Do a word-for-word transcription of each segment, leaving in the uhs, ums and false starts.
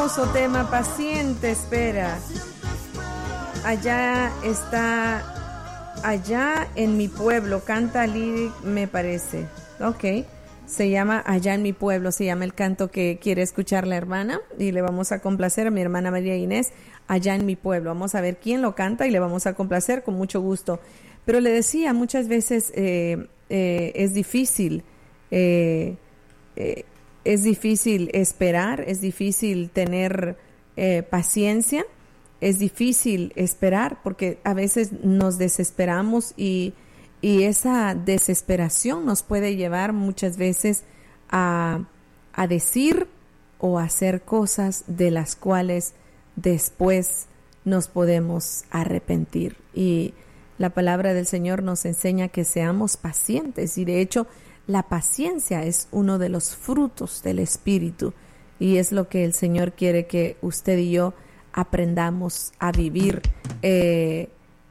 hermoso tema, paciente espera. Allá está, allá en mi pueblo, canta Lyric, me parece. Ok, se llama Allá en mi pueblo, se llama el canto que quiere escuchar la hermana, y le vamos a complacer a mi hermana María Inés, Allá en mi pueblo. Vamos a ver quién lo canta y le vamos a complacer con mucho gusto. Pero le decía, muchas veces eh, eh, es difícil, eh, eh, es difícil esperar, es difícil tener eh, paciencia, es difícil esperar porque a veces nos desesperamos y, y esa desesperación nos puede llevar muchas veces a, a decir o hacer cosas de las cuales después nos podemos arrepentir. Y la palabra del Señor nos enseña que seamos pacientes, y de hecho la paciencia es uno de los frutos del Espíritu, y es lo que el Señor quiere que usted y yo aprendamos a vivir eh,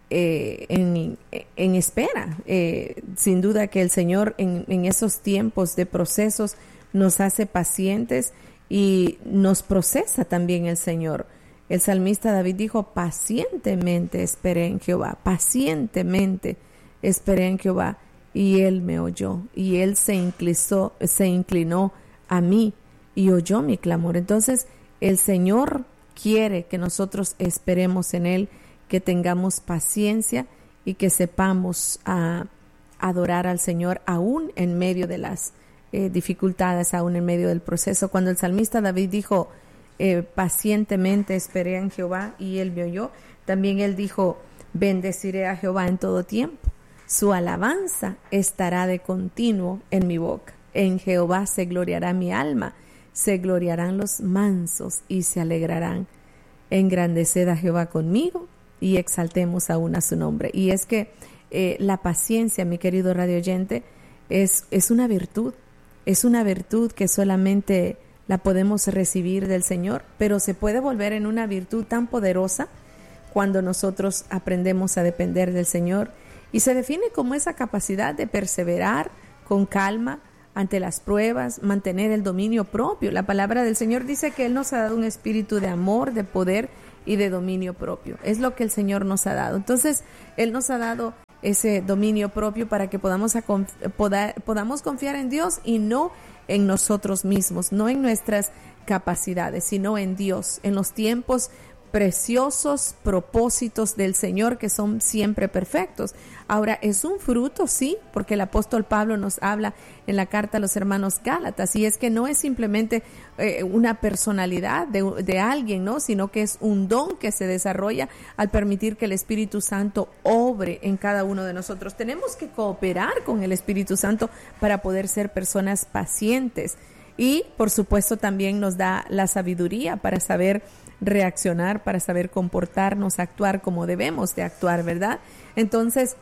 eh, en, en espera. Eh, sin duda que el Señor en, en esos tiempos de procesos nos hace pacientes y nos procesa también el Señor. El salmista David dijo: pacientemente esperé en Jehová, pacientemente esperé en Jehová, y Él me oyó, y Él se inclinó, se inclinó a mí y oyó mi clamor. Entonces, el Señor quiere que nosotros esperemos en Él, que tengamos paciencia y que sepamos a, adorar al Señor aún en medio de las eh, dificultades, aún en medio del proceso. Cuando el salmista David dijo, eh, pacientemente esperé en Jehová y Él me oyó, también él dijo, bendeciré a Jehová en todo tiempo, su alabanza estará de continuo en mi boca. En Jehová se gloriará mi alma, se gloriarán los mansos y se alegrarán. Engrandeced a Jehová conmigo y exaltemos aún a su nombre. Y es que eh, la paciencia, mi querido radio oyente, es, es una virtud, es una virtud que solamente la podemos recibir del Señor, pero se puede volver en una virtud tan poderosa cuando nosotros aprendemos a depender del Señor, y se define como esa capacidad de perseverar con calma ante las pruebas, mantener el dominio propio. La palabra del Señor dice que Él nos ha dado un espíritu de amor, de poder y de dominio propio. Es lo que el Señor nos ha dado. Entonces, Él nos ha dado ese dominio propio para que podamos, a, poda, podamos confiar en Dios y no en nosotros mismos, no en nuestras capacidades, sino en Dios, en los tiempos preciosos propósitos del Señor que son siempre perfectos. Ahora, es un fruto, sí, porque el apóstol Pablo nos habla en la carta a los hermanos Gálatas, y es que no es simplemente eh, una personalidad de, de alguien, ¿no? Sino que es un don que se desarrolla al permitir que el Espíritu Santo obre en cada uno de nosotros. Tenemos que cooperar con el Espíritu Santo para poder ser personas pacientes, y por supuesto también nos da la sabiduría para saber reaccionar, para saber comportarnos, actuar como debemos de actuar, ¿verdad? Entonces,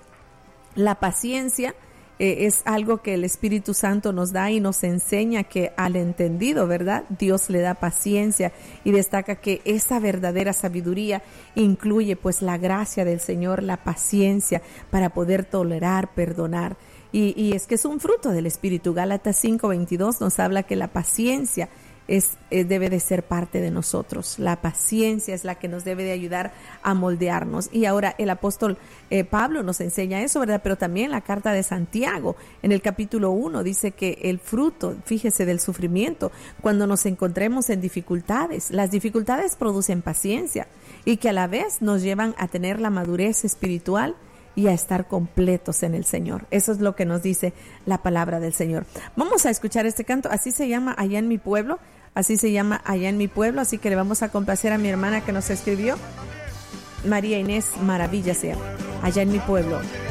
la paciencia eh, es algo que el Espíritu Santo nos da y nos enseña que al entendido, ¿verdad? Dios le da paciencia, y destaca que esa verdadera sabiduría incluye pues la gracia del Señor, la paciencia para poder tolerar, perdonar. Y, y es que es un fruto del Espíritu. Gálatas cinco veintidós nos habla que la paciencia Es, eh, debe de ser parte de nosotros. La paciencia es la que nos debe de ayudar a moldearnos. Y ahora el apóstol eh, Pablo nos enseña eso, ¿verdad? Pero también la carta de Santiago, en el capítulo uno, dice que el fruto, fíjese, del sufrimiento, cuando nos encontremos en dificultades, las dificultades producen paciencia, y que a la vez nos llevan a tener la madurez espiritual y a estar completos en el Señor. Eso es lo que nos dice la palabra del Señor. Vamos a escuchar este canto, así se llama Allá en mi pueblo, así se llama Allá en mi pueblo, así que le vamos a complacer a mi hermana que nos escribió, María Inés Maravilla sea, Allá en mi pueblo.